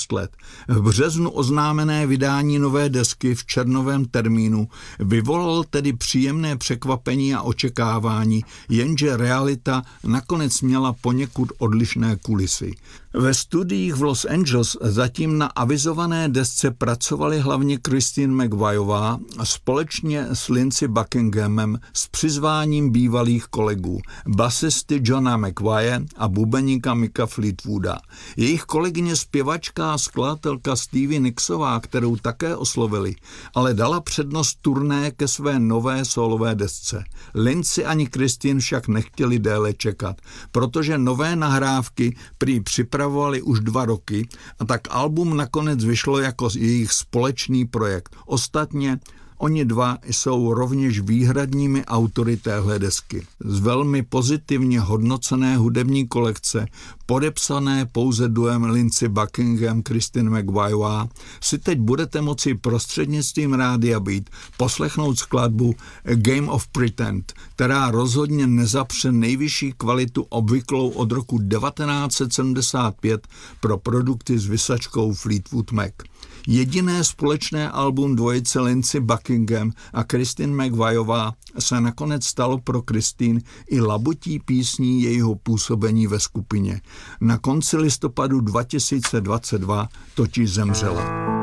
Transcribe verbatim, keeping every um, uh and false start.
šest let. V březnu oznámené vydání nové desky v červnovém termínu vyvolal tedy příjemné překvapení a očekávání, jenže realita nakonec měla poněkud odlišné kulisy. Ve studiích v Los Angeles zatím na avizované desce pracovali hlavně Christine McVieová společně s Lindsey Buckinghamem s přizváním bývalých kolegů, basisty Johna McVie a bubeníka Micka Fleetwooda. Jejich kolegyně zpěvačka a skladatelka Stevie Nicksová, kterou také oslovili, ale dala přednost turné ke své nové solové desce. Lindsey ani Christine však nechtěli déle čekat, protože nové nahrávky prý připravovali už dva roky a tak album nakonec vyšlo jako jejich společný projekt. Ostatně oni dva jsou rovněž výhradními autory téhle desky. Z velmi pozitivně hodnocené hudební kolekce, podepsané pouze duem Lindsey Buckingham, Christine McVieová, si teď budete moci prostřednictvím Rádia Beat poslechnout skladbu Game of Pretend, která rozhodně nezapře nejvyšší kvalitu obvyklou od roku devatenáct set sedmdesát pět pro produkty s vysačkou Fleetwood Mac. Jediné společné album dvojice Lindsey Buckingham a Christine McVieová se nakonec stalo pro Christine i labutí písní jejího působení ve skupině. Na konci listopadu dva tisíce dvacet dva totiž zemřela.